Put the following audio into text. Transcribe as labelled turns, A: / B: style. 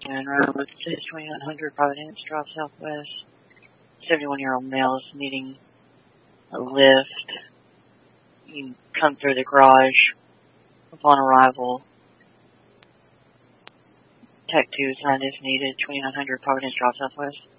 A: Monroe, it says 2900 Providence Drive Southwest. 71-year-old male is needing a lift. You can come through the garage upon arrival. Tech 2 assigned if needed. 2900 Providence Drive Southwest.